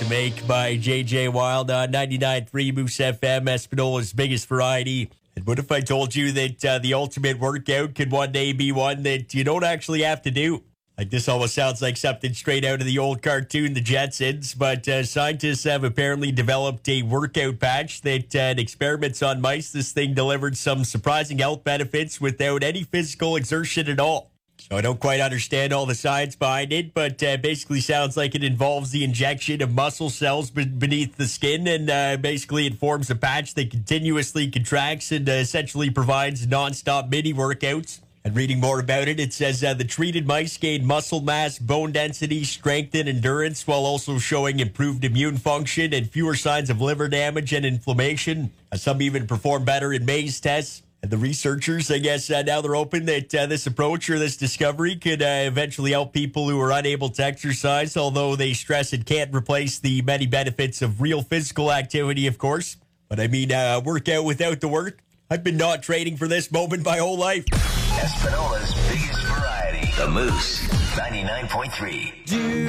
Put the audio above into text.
to Make by JJ Wild on 99.3 Moose FM, Espanola's biggest variety. And what if I told you that the ultimate workout could one day be one that you don't actually have to do? Like, this almost sounds like something straight out of the old cartoon, The Jetsons, but scientists have apparently developed a workout patch that experiments on mice. This thing delivered some surprising health benefits without any physical exertion at all. So I don't quite understand all the science behind it, but basically sounds like it involves the injection of muscle cells beneath the skin, and basically it forms a patch that continuously contracts and essentially provides nonstop mini workouts. And reading more about it, it says the treated mice gain muscle mass, bone density, strength, and endurance, while also showing improved immune function and fewer signs of liver damage and inflammation. Some even perform better in maze tests. And the researchers, I guess, now they're hoping that this approach or this discovery could eventually help people who are unable to exercise, although they stress it can't replace the many benefits of real physical activity, of course. But I mean, workout without the work. I've been not training for this moment my whole life. Espanola's biggest variety. The Moose, 99.3.